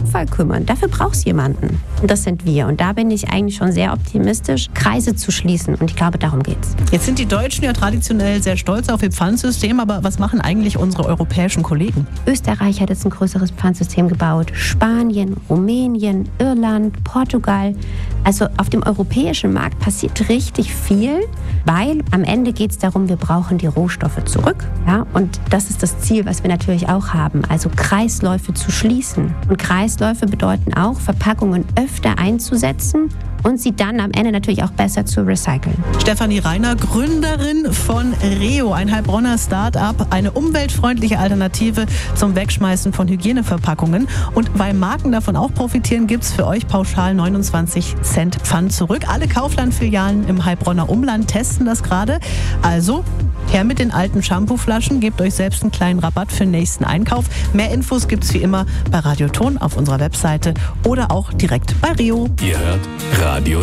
Abfall kümmern. Dafür braucht es jemanden. Und das sind wir. Und da bin ich eigentlich schon sehr optimistisch, Kreise zu schließen. Und ich glaube, darum geht's. Jetzt sind die Deutschen ja traditionell sehr stolz auf ihr Pfandsystem, aber was machen eigentlich unsere europäischen Kollegen? Österreich hat jetzt ein größeres Pfandsystem gebaut. Spanien, Rumänien, Irland, Portugal. Also auf dem europäischen Markt passiert richtig viel, weil am Ende geht es darum, wir brauchen die Rohstoffe zurück. Ja? Und das ist das Ziel, was wir natürlich auch haben, also Kreisläufe zu schließen. Und Kreisläufe bedeuten auch, Verpackungen öfter einzusetzen und sie dann am Ende natürlich auch besser zu recyceln. Stefanie Reiner, Gründerin von Reo, ein Heilbronner Start-up, eine umweltfreundliche Alternative zum Wegschmeißen von Hygieneverpackungen. Und weil Marken davon auch profitieren, gibt es für euch pauschal 29 Cent Pfand zurück. Alle Kaufland-Filialen im Heilbronner Umland testen das gerade. Also her mit den alten Shampooflaschen, gebt euch selbst einen kleinen Rabatt für den nächsten Einkauf. Mehr Infos gibt es wie immer bei Radio Ton auf unserer Webseite oder auch direkt bei Reo. Ihr hört Radio